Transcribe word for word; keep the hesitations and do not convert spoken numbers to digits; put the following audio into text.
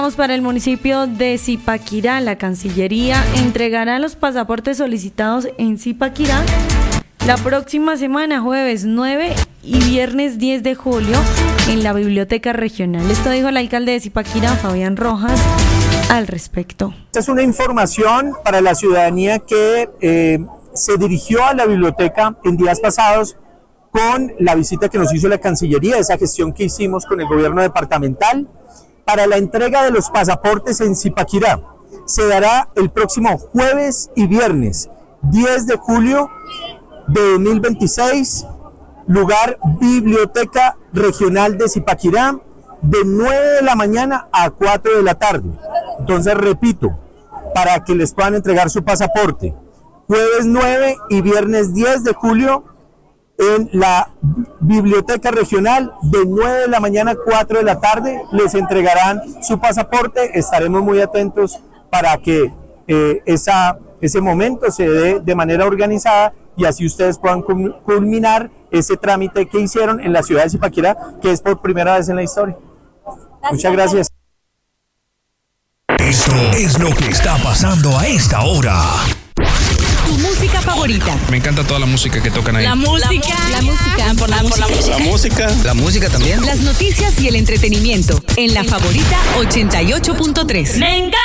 Para el municipio de Zipaquirá, la Cancillería entregará los pasaportes solicitados en Zipaquirá la próxima semana, jueves nueve y viernes diez de julio, en la Biblioteca Regional. Esto dijo el alcalde de Zipaquirá, Fabián Rojas, al respecto. Esta es una información para la ciudadanía que eh, se dirigió a la biblioteca en días pasados con la visita que nos hizo la Cancillería, esa gestión que hicimos con el gobierno departamental para la entrega de los pasaportes en Zipaquirá. Se dará el próximo jueves y viernes diez de julio de dos mil veintiséis, lugar Biblioteca Regional de Zipaquirá, de nueve de la mañana a cuatro de la tarde. Entonces, repito, para que les puedan entregar su pasaporte, jueves nueve y viernes diez de julio en la Biblioteca Regional, de nueve de la mañana a cuatro de la tarde, les entregarán su pasaporte. Estaremos muy atentos para que eh, esa, ese momento se dé de manera organizada y así ustedes puedan culminar ese trámite que hicieron en la ciudad de Zipaquirá, que es por primera vez en la historia. Gracias. Muchas gracias. Esto es lo que está pasando a esta hora. Tu música favorita. Me encanta toda la música que tocan ahí. La música. La música. Por la, por la música. La música. La música también. Las noticias y el entretenimiento en La Favorita ochenta y ocho punto tres. Me encanta.